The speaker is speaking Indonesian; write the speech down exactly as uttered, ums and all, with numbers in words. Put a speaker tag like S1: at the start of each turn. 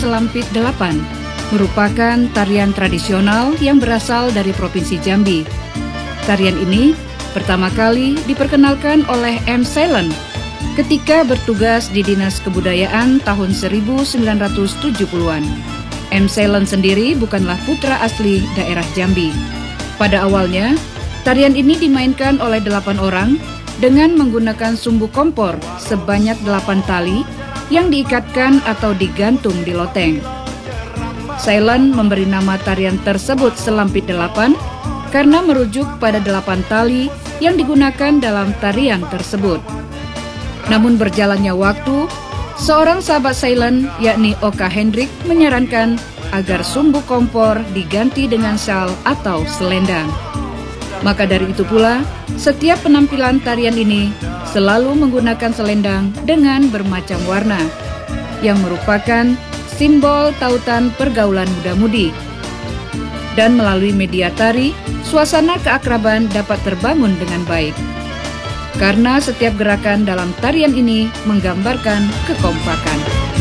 S1: Selampit Delapan merupakan tarian tradisional yang berasal dari Provinsi Jambi. Tarian ini pertama kali diperkenalkan oleh M. Ceylan ketika bertugas di Dinas Kebudayaan tahun seribu sembilan ratus tujuh puluhan. M. Ceylan sendiri bukanlah putra asli daerah Jambi. Pada awalnya, tarian ini dimainkan oleh delapan orang dengan menggunakan sumbu kompor sebanyak delapan tali yang diikatkan atau digantung di loteng. Ceylan memberi nama tarian tersebut Selampit Delapan karena merujuk pada delapan tali yang digunakan dalam tarian tersebut. Namun berjalannya waktu, seorang sahabat Ceylan yakni Oka Hendrik menyarankan agar sumbu kompor diganti dengan syal atau selendang. Maka dari itu pula, setiap penampilan tarian ini selalu menggunakan selendang dengan bermacam warna, yang merupakan simbol tautan pergaulan muda-mudi. Dan melalui media tari, suasana keakraban dapat terbangun dengan baik. Karena setiap gerakan dalam tarian ini menggambarkan kekompakan.